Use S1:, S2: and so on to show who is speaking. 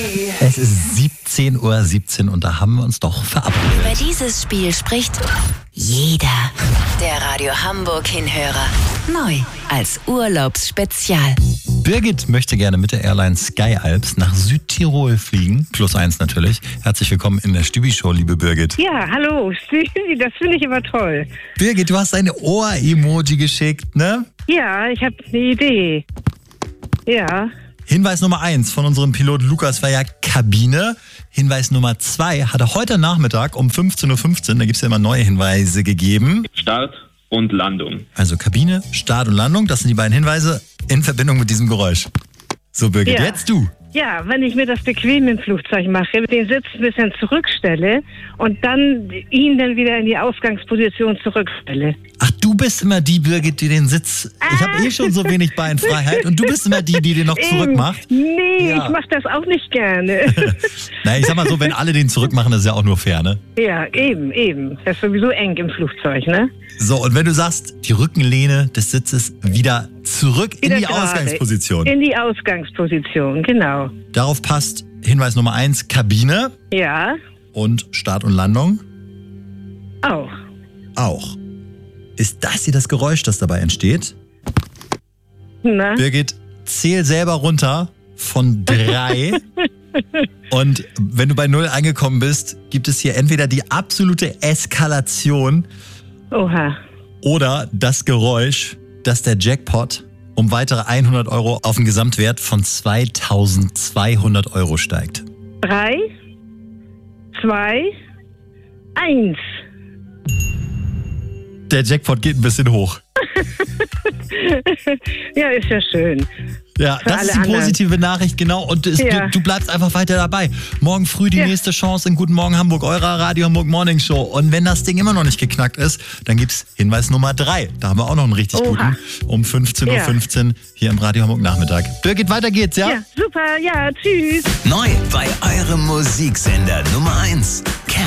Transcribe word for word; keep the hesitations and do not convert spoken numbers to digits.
S1: Es ist siebzehn Uhr siebzehn und da haben wir uns doch verabredet.
S2: Über dieses Spiel spricht jeder. Der Radio Hamburg Hinhörer. Neu als Urlaubsspezial.
S1: Birgit möchte gerne mit der Airline Sky Alps nach Südtirol fliegen. Plus eins natürlich. Herzlich willkommen in der Stübi-Show, liebe Birgit.
S3: Ja, hallo, Stübi, das finde ich immer toll.
S1: Birgit, du hast eine Ohr-Emoji geschickt, ne?
S3: Ja, ich habe eine Idee. Ja.
S1: Hinweis Nummer eins von unserem Pilot Lukas war ja Kabine. Hinweis Nummer zwei hatte heute Nachmittag um fünfzehn Uhr fünfzehn, da gibt es ja immer neue Hinweise gegeben.
S4: Start und Landung.
S1: Also Kabine, Start und Landung, das sind die beiden Hinweise in Verbindung mit diesem Geräusch. So Birgit,
S3: Ja.
S1: jetzt du.
S3: Ja, wenn ich mir das bequem im Flugzeug mache, den Sitz ein bisschen zurückstelle und dann ihn dann wieder in die Ausgangsposition zurückstelle.
S1: Ach, du bist immer die, Birgit, die den Sitz... Ich habe eh schon so wenig Beinfreiheit und du bist immer die, die den noch zurück macht.
S3: Nee,
S1: Ja.
S3: ich mache das auch nicht gerne.
S1: Na, ich sag mal so, wenn alle den zurück machen, das ist ja auch nur fair, ne?
S3: Ja, eben, eben. Das ist sowieso eng im Flugzeug, ne?
S1: So, und wenn du sagst, die Rückenlehne des Sitzes wieder zurück in
S3: Wieder
S1: die
S3: gerade.
S1: Ausgangsposition.
S3: In die Ausgangsposition, genau.
S1: Darauf passt Hinweis Nummer eins, Kabine
S3: Ja,
S1: und Start und Landung
S3: auch.
S1: auch. Ist das hier das Geräusch, das dabei entsteht?
S3: Na?
S1: Birgit, zähl selber runter von drei. Und wenn du bei null angekommen bist, gibt es hier entweder die absolute Eskalation
S3: Oha.
S1: oder das Geräusch, dass der Jackpot um weitere hundert Euro auf einen Gesamtwert von zweitausendzweihundert Euro steigt.
S3: Drei, zwei, eins.
S1: Der Jackpot geht ein bisschen hoch.
S3: Ja, ist ja schön.
S1: Ja,
S3: Für
S1: das
S3: alle
S1: ist die
S3: anderen.
S1: positive Nachricht, genau. Und es,
S3: Ja.
S1: du, du bleibst einfach weiter dabei. Morgen früh die
S3: Ja.
S1: nächste Chance in Guten Morgen Hamburg, eurer Radio Hamburg Morning Show. Und wenn das Ding immer noch nicht geknackt ist, dann gibt's Hinweis Nummer drei. Da haben wir auch noch einen richtig
S3: Oha.
S1: guten. Um fünfzehn Uhr fünfzehn hier im Radio Hamburg Nachmittag. Birgit, weiter geht's, ja?
S3: Ja, super, ja, tschüss.
S5: Neu bei eurem Musiksender Nummer eins.